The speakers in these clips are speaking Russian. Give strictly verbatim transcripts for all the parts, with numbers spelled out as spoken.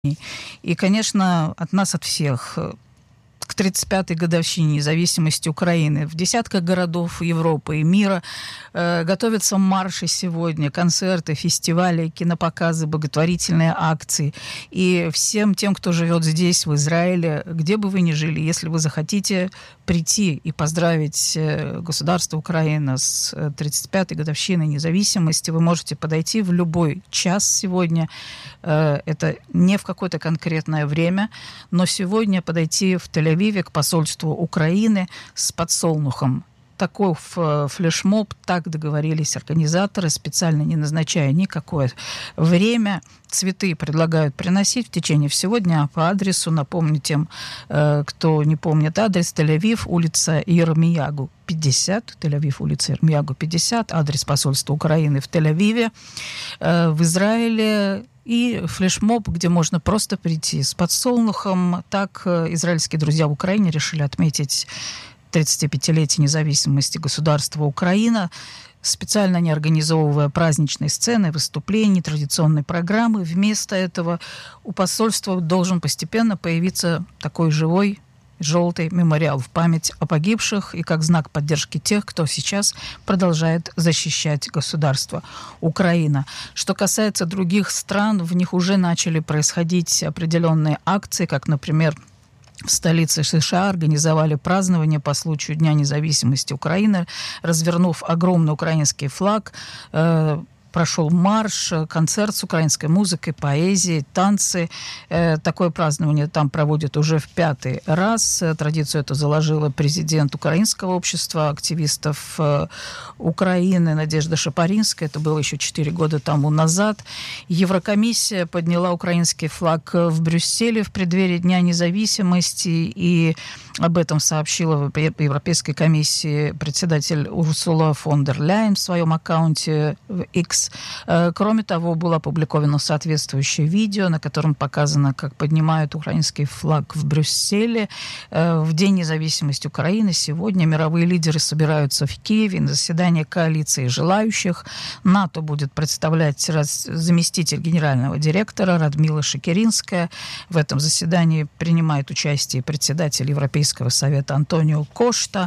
И, конечно, от нас, от всех, к тридцать пятой годовщине независимости Украины в десятках городов Европы и мира э, готовятся марши сегодня, концерты, фестивали, кинопоказы, благотворительные акции. И всем тем, кто живет здесь, в Израиле, где бы вы ни жили, если вы захотите прийти и поздравить государство Украина с тридцать пятой годовщиной независимости, вы можете подойти в любой час сегодня. Э, это не в какое-то конкретное время, но сегодня подойти в Тель-Авиве к посольству Украины с подсолнухом. Такой флешмоб, так договорились организаторы, специально не назначая никакое время. Цветы предлагают приносить в течение всего дня по адресу. Напомню тем, кто не помнит адрес: Тель-Авив, улица Йермиягу, пятьдесят. Тель-Авив, улица Йермиягу, пятьдесят. Адрес посольства Украины в Тель-Авиве. В Израиле. И флешмоб, где можно просто прийти с подсолнухом. Так израильские друзья в Украине решили отметить тридцатипятилетие независимости государства Украина, специально не организовывая праздничные сцены, выступлений, традиционной программы. Вместо этого у посольства должен постепенно появиться такой живой желтый мемориал в память о погибших и как знак поддержки тех, кто сейчас продолжает защищать государство Украина. Что касается других стран, в них уже начали происходить определенные акции, как, например, в столице США организовали празднование по случаю Дня независимости Украины, развернув огромный украинский флаг. Прошел марш, концерт с украинской музыкой, поэзией, танцы. Такое празднование там проводят уже в пятый раз. Традицию эту заложила президент Украинского общества активистов Украины Надежда Шапаринская. Это было еще четыре года тому назад. Еврокомиссия подняла украинский флаг в Брюсселе в преддверии Дня независимости, и об этом сообщила в Европейской комиссии председатель Урсула фон дер Ляйен в своем аккаунте в X. Кроме того, было опубликовано соответствующее видео, на котором показано, как поднимают украинский флаг в Брюсселе. В День независимости Украины сегодня мировые лидеры собираются в Киеве на заседание коалиции желающих. НАТО будет представлять заместитель генерального директора Радмила Шекеринская. В этом заседании принимает участие председатель Европейского совета Антонио Кошта.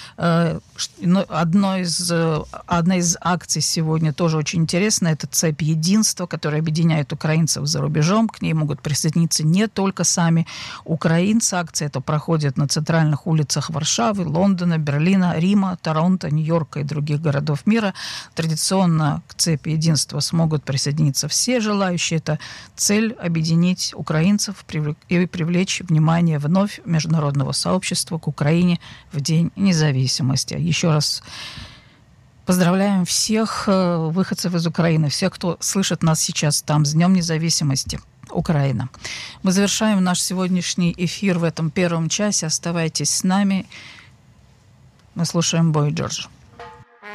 Одно из, одна из акций сегодня тоже очень интересная. Это цепь единства, которая объединяет украинцев за рубежом. К ней могут присоединиться не только сами украинцы. Акция эта проходит на центральных улицах Варшавы, Лондона, Берлина, Рима, Торонто, Нью-Йорка и других городов мира. Традиционно к цепи единства смогут присоединиться все желающие. Это цель — объединить украинцев и привлечь внимание вновь международного сообщества к Украине в День независимости. Еще раз поздравляем всех выходцев из Украины, всех, кто слышит нас сейчас там, с Днем независимости Украина. Мы завершаем наш сегодняшний эфир в этом первом часе. Оставайтесь с нами. Мы слушаем Бой Джорджа.